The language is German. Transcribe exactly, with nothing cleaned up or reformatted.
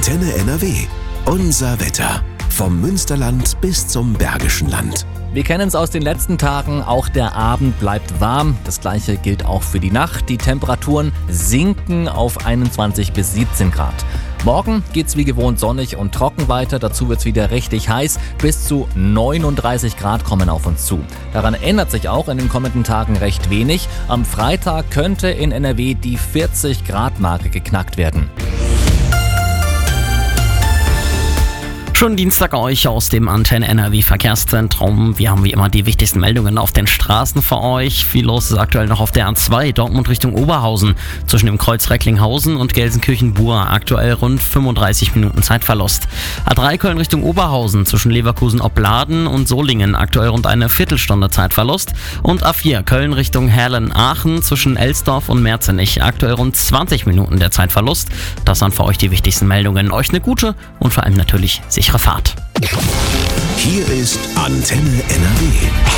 Antenne N R W. Unser Wetter. Vom Münsterland bis zum Bergischen Land. Wir kennen es aus den letzten Tagen, auch der Abend bleibt warm. Das gleiche gilt auch für die Nacht. Die Temperaturen sinken auf einundzwanzig bis siebzehn Grad. Morgen geht's wie gewohnt sonnig und trocken weiter. Dazu wird's wieder richtig heiß. Bis zu neununddreißig Grad kommen auf uns zu. Daran ändert sich auch in den kommenden Tagen recht wenig. Am Freitag könnte in N R W die vierzig Grad Marke geknackt werden. Schönen Dienstag euch aus dem Antenne N R W Verkehrszentrum. Wir haben wie immer die wichtigsten Meldungen auf den Straßen für euch. Viel los ist aktuell noch auf der A zwei, Dortmund Richtung Oberhausen. Zwischen dem Kreuz Recklinghausen und Gelsenkirchen-Bur. Aktuell rund fünfunddreißig Minuten Zeitverlust. A drei Köln Richtung Oberhausen. Zwischen Leverkusen-Opladen und Solingen. Aktuell rund eine Viertelstunde Zeitverlust. Und A vier Köln Richtung Herlen-Aachen. Zwischen Elsdorf und Merzenich. Aktuell rund zwanzig Minuten der Zeitverlust. Das waren für euch die wichtigsten Meldungen. Euch eine gute und vor allem natürlich sichere Fahrt. Hier ist Antenne N R W.